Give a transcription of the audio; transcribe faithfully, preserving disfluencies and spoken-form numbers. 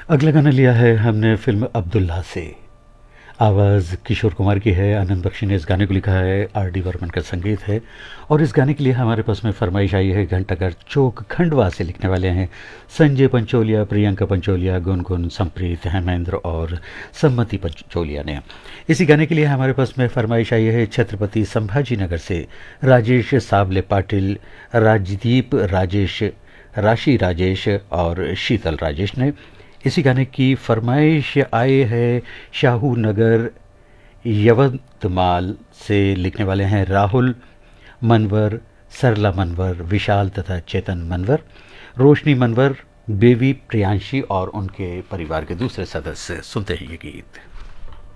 अगला गाना लिया है हमने फिल्म अब्दुल्ला से। आवाज़ किशोर कुमार की है, आनंद बख्शी ने इस गाने को लिखा है, आर डी बर्मन का संगीत है। और इस गाने के लिए हमारे पास में फरमाइश आई है घंटाघर चौक खंडवा से। लिखने वाले हैं संजय पंचोलिया, प्रियंका पंचोलिया, गुनगुन, संप्रीत, हेमेंद्र और सम्मति पंचोलिया ने। इसी गाने के लिए हमारे पास में फरमाइश आई है छत्रपति संभाजी नगर से राजेश सावले पाटिल, राजदीप राजेश, राशि राजेश और शीतल राजेश ने। इसी गाने की फरमाइश आए है शाहू नगर यवतमाल से। लिखने वाले हैं राहुल मनवर, सरला मनवर, विशाल तथा चेतन मनवर, रोशनी मनवर, बेबी, प्रियांशी और उनके परिवार के दूसरे सदस्य। सुनते हैं ये गीत।